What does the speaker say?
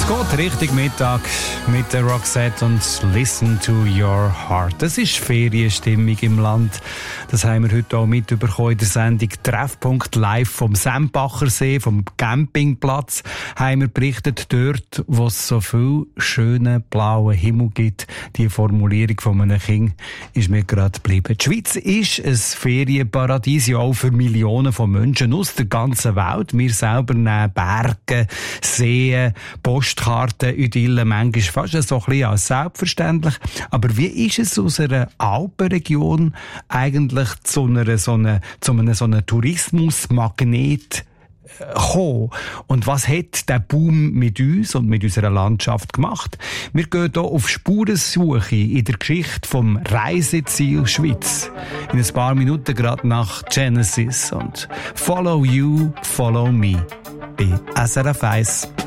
Geht richtig Mittag mit der Roxette und Listen to Your Heart. Das ist Ferienstimmung im Land. Das haben wir heute auch mitbekommen in der Sendung Treffpunkt live vom Sempacher See, vom Campingplatz. Haben wir berichtet, dort, wo es so viel schönen blauen Himmel gibt. Die Formulierung von einem Kind ist mir gerade geblieben. Die Schweiz ist ein Ferienparadies, ja auch für Millionen von Menschen aus der ganzen Welt. Wir selber nehmen Berge, Seen, Postkarten, Idyllen, manchmal fast so ein bisschen als selbstverständlich. Aber wie ist es aus einer Alpenregion eigentlich zu einem Tourismusmagnet gekommen? Und was hat der Boom mit uns und mit unserer Landschaft gemacht? Wir gehen hier auf Spurensuche in der Geschichte vom Reiseziel Schweiz. In ein paar Minuten gerade nach Genesis und Follow You, Follow Me bei SRF 1.